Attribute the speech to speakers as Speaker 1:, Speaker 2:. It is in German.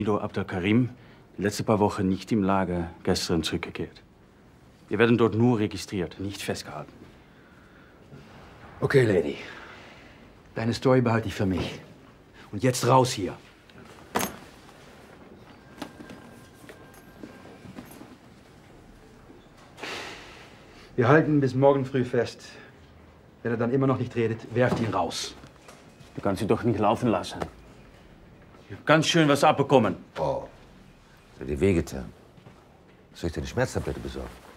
Speaker 1: Ido Abdelkarim, die letzten paar Wochen nicht im Lager, gestern zurückgekehrt. Wir werden dort nur registriert, nicht festgehalten.
Speaker 2: Okay, Lady. Deine Story behalte ich für mich. Und jetzt raus hier. Wir halten bis morgen früh fest. Wenn er dann immer noch nicht redet, werft ihn raus.
Speaker 1: Du kannst ihn doch nicht laufen lassen. Ich hab ganz schön was abbekommen.
Speaker 3: Oh, das hat dir wehgetan. Soll ich dir eine Schmerztablette besorgen?